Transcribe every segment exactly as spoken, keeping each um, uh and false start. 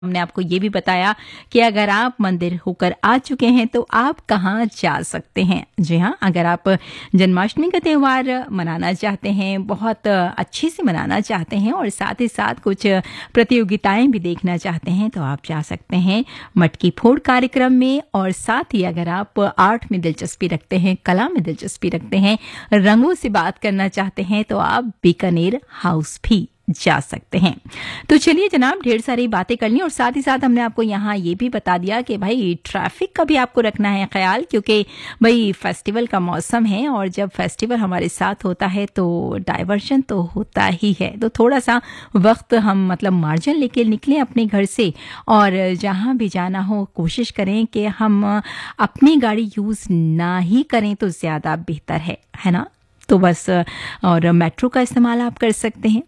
हमने आपको ये भी बताया कि अगर आप मंदिर होकर आ चुके हैं तो आप कहाँ जा सकते हैं। जी हाँ, अगर आप जन्माष्टमी का त्यौहार मनाना चाहते हैं, बहुत अच्छे से मनाना चाहते हैं और साथ ही साथ कुछ प्रतियोगिताएं भी देखना चाहते हैं तो आप जा सकते हैं मटकी फोड़ कार्यक्रम में। और साथ ही अगर आप आर्ट में दिलचस्पी रखते हैं, कला में दिलचस्पी रखते हैं, रंगों से बात करना चाहते हैं तो आप बीकानेर हाउस भी जा सकते हैं। तो चलिए जनाब, ढेर सारी बातें करनी और साथ ही साथ हमने आपको यहाँ ये भी बता दिया कि भाई ट्रैफिक का भी आपको रखना है ख्याल, क्योंकि भाई फेस्टिवल का मौसम है और जब फेस्टिवल हमारे साथ होता है तो डाइवर्जन तो होता ही है। तो थोड़ा सा वक्त हम मतलब मार्जिन लेके निकलें अपने घर से और जहाँ भी जाना हो कोशिश करें कि हम अपनी गाड़ी यूज़ ना ही करें तो ज़्यादा बेहतर है, है ना। तो बस और मेट्रो का इस्तेमाल आप कर सकते हैं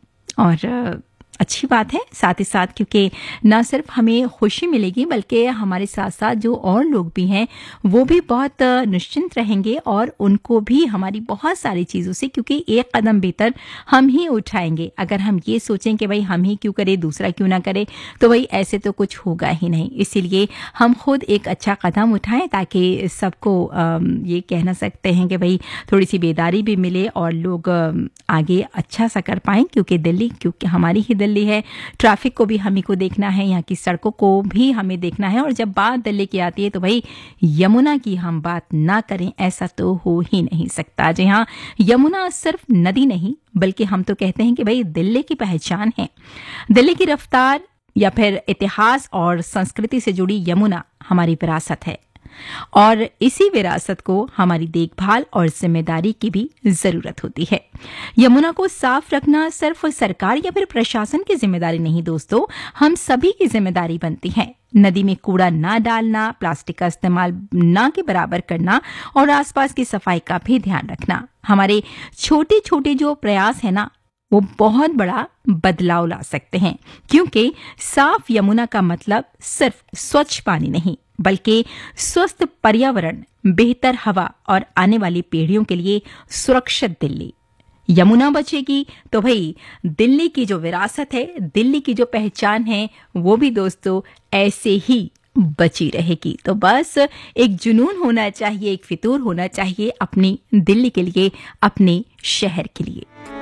और अच्छी बात है साथ ही साथ, क्योंकि ना सिर्फ हमें खुशी मिलेगी बल्कि हमारे साथ साथ जो और लोग भी हैं वो भी बहुत निश्चिंत रहेंगे और उनको भी हमारी बहुत सारी चीज़ों से, क्योंकि एक कदम बेहतर हम ही उठाएंगे। अगर हम ये सोचें कि भाई हम ही क्यों करें, दूसरा क्यों ना करे, तो भाई ऐसे तो कुछ होगा ही नहीं। इसीलिए हम खुद एक अच्छा कदम उठाएं ताकि सबको ये कहना सकते हैं कि भाई थोड़ी सी बेदारी भी मिले और लोग आगे अच्छा सा कर पाएं, क्योंकि दिल्ली क्योंकि हमारी ही दिल्ली है, ट्रैफिक को भी हमें को देखना है, यहाँ की सड़कों को भी हमें देखना है। और जब बात दिल्ली की आती है तो भाई यमुना की हम बात ना करें ऐसा तो हो ही नहीं सकता। जी हाँ, यमुना सिर्फ नदी नहीं बल्कि हम तो कहते हैं कि भाई दिल्ली की पहचान है। दिल्ली की रफ्तार या फिर इतिहास और संस्कृति से जुड़ी यमुना हमारी विरासत है और इसी विरासत को हमारी देखभाल और जिम्मेदारी की भी जरूरत होती है। यमुना को साफ रखना सिर्फ सरकार या फिर प्रशासन की जिम्मेदारी नहीं दोस्तों, हम सभी की जिम्मेदारी बनती है। नदी में कूड़ा ना डालना, प्लास्टिक का इस्तेमाल ना के बराबर करना और आसपास की सफाई का भी ध्यान रखना। हमारे छोटे छोटे जो प्रयास है ना वो बहुत बड़ा बदलाव ला सकते हैं, क्योंकि साफ यमुना का मतलब सिर्फ स्वच्छ पानी नहीं बल्कि स्वस्थ पर्यावरण, बेहतर हवा और आने वाली पीढ़ियों के लिए सुरक्षित दिल्ली। यमुना बचेगी तो भाई दिल्ली की जो विरासत है, दिल्ली की जो पहचान है वो भी दोस्तों ऐसे ही बची रहेगी। तो बस एक जुनून होना चाहिए, एक फितूर होना चाहिए अपनी दिल्ली के लिए, अपने शहर के लिए।